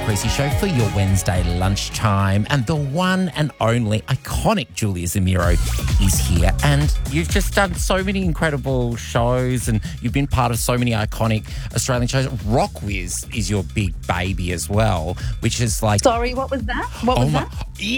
Creasy Show for your Wednesday lunchtime. And the one and only iconic Julia Zemiro is here. And you've just done so many incredible shows and you've been part of so many iconic Australian shows. Rock Whiz is your big baby as well, which is like... Sorry, what was that? What was that?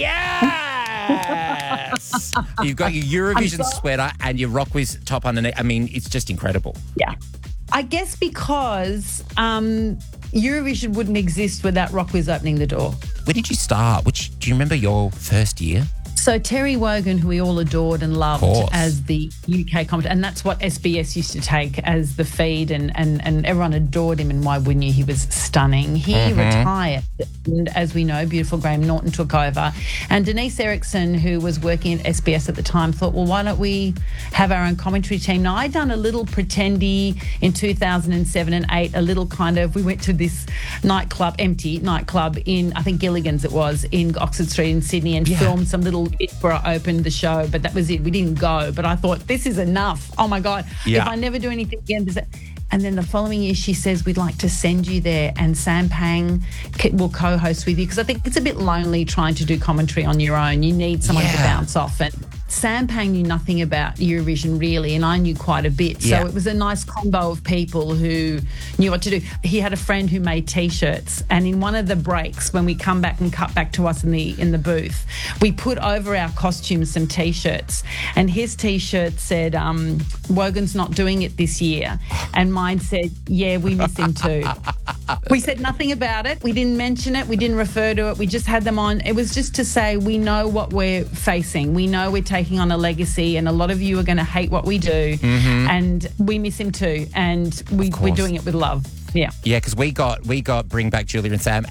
Yes! You've got your Eurovision sweater and your Rock Whiz top underneath. I mean, it's just incredible. Yeah. I guess because Eurovision wouldn't exist without Rock Whiz opening the door. Where did you start? Do you remember your first year? So Terry Wogan, who we all adored and loved as the UK commentator, and that's what SBS used to take as the feed, and everyone adored him, and why wouldn't you? He was stunning. He retired, and as we know, beautiful Graham Norton took over. And Denise Erickson, who was working at SBS at the time, thought, well, why don't we have our own commentary team? Now, I'd done a little pretendy in 2007 and 8, a little kind of, we went to this nightclub, empty nightclub in, I think Gilligan's it was, in Oxford Street in Sydney, and filmed some little bit where I opened the show, but that was it. We didn't go, but I thought, this is enough. Oh my God, if I never do anything again. And then the following year she says, we'd like to send you there and Sam Pang will co-host with you, because I think it's a bit lonely trying to do commentary on your own. You need someone to bounce off. And Sam Pang knew nothing about Eurovision really, and I knew quite a bit. So it was a nice combo of people who knew what to do. He had a friend who made T-shirts, and in one of the breaks, when we come back and cut back to us in the booth, we put over our costumes some T-shirts, and his T-shirt said, Wogan's not doing it this year, and mine said, yeah, we miss him too. We said nothing about it. We didn't mention it. We didn't refer to it. We just had them on. It was just to say we know what we're facing. We know we're taking on a legacy, and a lot of you are going to hate what we do, and we miss him too, and we're doing it with love. Yeah, because we got Bring Back Julia and Sam,